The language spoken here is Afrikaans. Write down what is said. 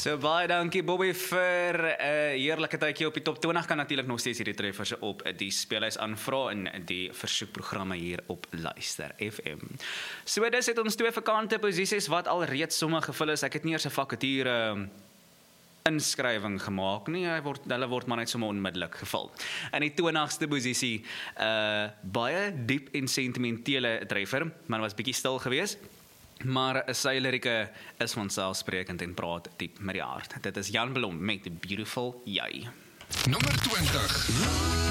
So baie dankie Bobby vir 'n heerlike tydjie op die top 20 kan natuurlik nog steeds hierdie treffers op die speellys aanvra in die versoekprogramme hier op Luister FM. So dis het ons 2 vakante posisies wat al reeds sommer gevul is. Ek het nie eers 'n vakature inskrywing gemaak nie, hulle word maar net sommer onmiddellik gevul. In die 20ste posisie, baie diep en sentimentele treffer, maar was bietjie stil geweest. Maar sy lirieke is vanselfsprekend en praat diep met die hart. Dit is Jan Blom met Beautiful Jy. Nommer 20.